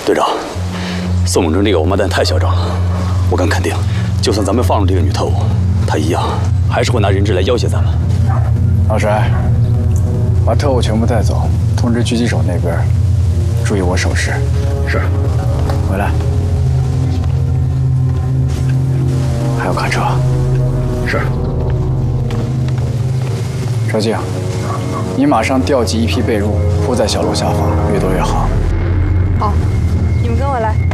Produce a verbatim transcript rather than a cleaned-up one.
队长，宋永贞这个王八蛋太嚣张了，我敢肯定，就算咱们放了这个女特务，她一样还是会拿人质来要挟咱们。 老帅，把特务全部带走，通知狙击手那边，注意我手势。是。回来。还有卡车。是。车静，你马上调集一批被褥，铺在小楼下方，越多越好。 好，你们跟我来。